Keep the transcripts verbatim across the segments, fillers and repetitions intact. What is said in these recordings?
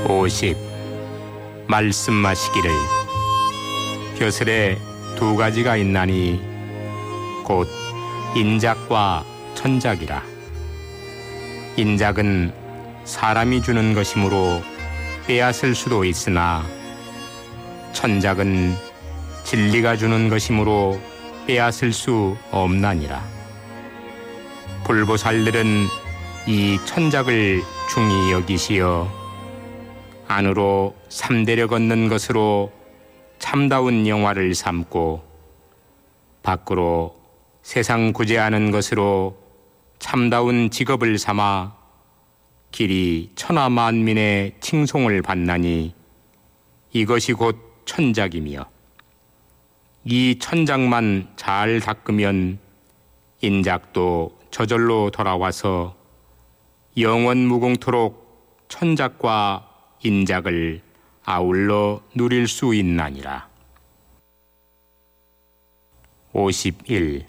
오십. 말씀하시기를 벼슬에 두 가지가 있나니 곧 인작과 천작이라. 인작은 사람이 주는 것이므로 빼앗을 수도 있으나 천작은 진리가 주는 것이므로 빼앗을 수 없나니라. 불보살들은 이 천작을 중히 여기시어 안으로 삼대려 걷는 것으로 참다운 영화를 삼고 밖으로 세상 구제하는 것으로 참다운 직업을 삼아 길이 천하만민의 칭송을 받나니 이것이 곧 천작이며, 이 천작만 잘 닦으면 인작도 저절로 돌아와서 영원 무궁토록 천작과 인작을 아울러 누릴 수 있나니라. 오십일.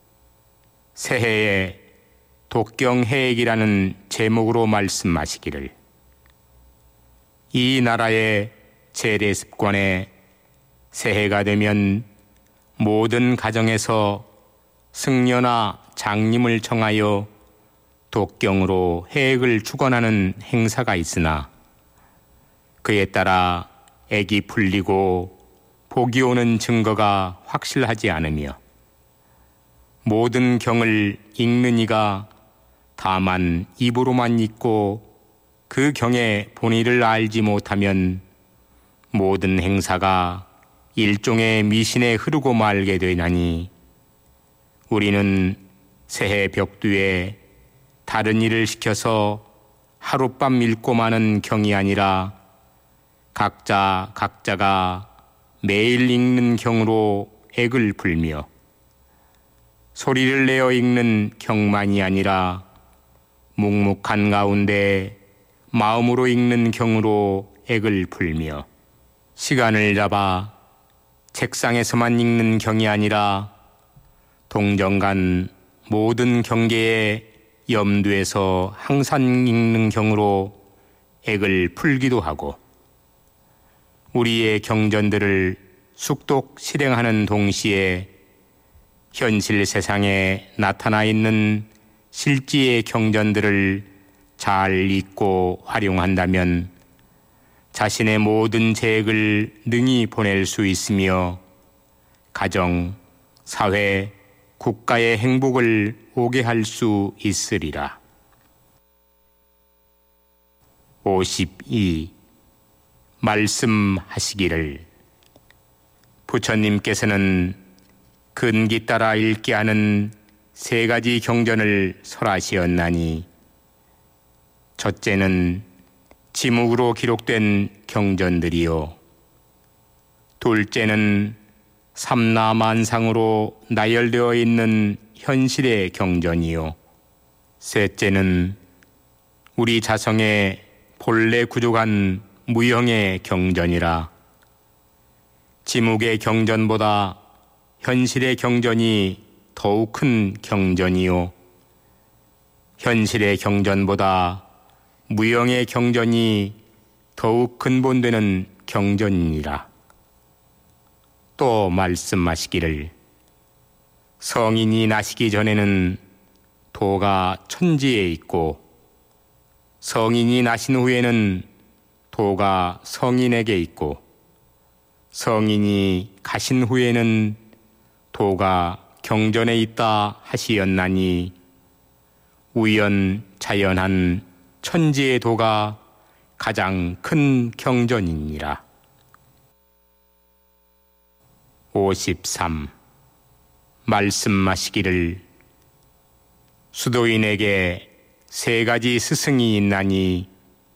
새해에 독경해액이라는 제목으로 말씀하시기를 이 나라의 재래습관에 새해가 되면 모든 가정에서 승려나 장님을 청하여 독경으로 해액을 축원하는 행사가 있으나 그에 따라 액이 풀리고 복이 오는 증거가 확실하지 않으며 모든 경을 읽는 이가 다만 입으로만 읽고 그 경의 본의를 알지 못하면 모든 행사가 일종의 미신에 흐르고 말게 되나니 우리는 새해 벽두에 다른 일을 시켜서 하룻밤 읽고 마는 경이 아니라 각자 각자가 매일 읽는 경으로 액을 풀며 소리를 내어 읽는 경만이 아니라 묵묵한 가운데 마음으로 읽는 경으로 액을 풀며 시간을 잡아 책상에서만 읽는 경이 아니라 동정간 모든 경계에 염두에서 항상 읽는 경으로 액을 풀기도 하고 우리의 경전들을 숙독 실행하는 동시에 현실 세상에 나타나 있는 실지의 경전들을 잘 읽고 활용한다면 자신의 모든 재액을 능히 보낼 수 있으며 가정, 사회, 국가의 행복을 오게 할 수 있으리라. 오십이. 말씀하시기를 부처님께서는 근기 따라 읽게 하는 세 가지 경전을 설하시었나니 첫째는 지묵으로 기록된 경전들이요, 둘째는 삼라만상으로 나열되어 있는 현실의 경전이요, 셋째는 우리 자성의 본래 구족한 무형의 경전이라. 지묵의 경전보다 현실의 경전이 더욱 큰 경전이요, 현실의 경전보다 무형의 경전이 더욱 근본되는 경전이니라. 또 말씀하시기를 성인이 나시기 전에는 도가 천지에 있고 성인이 나신 후에는 도가 성인에게 있고 성인이 가신 후에는 도가 경전에 있다 하시었나니 우연 자연한 천지의 도가 가장 큰 경전이니라. 오십삼. 말씀하시기를 수도인에게 세 가지 스승이 있나니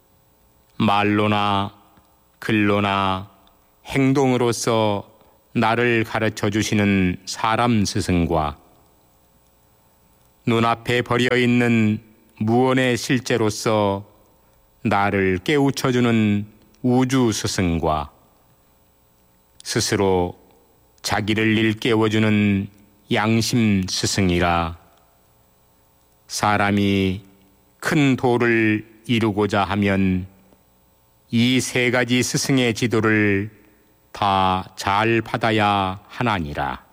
말로나 글로나 행동으로서 나를 가르쳐 주시는 사람 스승과 눈앞에 버려 있는 무언의 실제로서 나를 깨우쳐 주는 우주 스승과 스스로 자기를 일깨워 주는 양심 스승이라. 사람이 큰 도를 이루고자 하면 이 세 가지 스승의 지도를 다 잘 받아야 하나니라.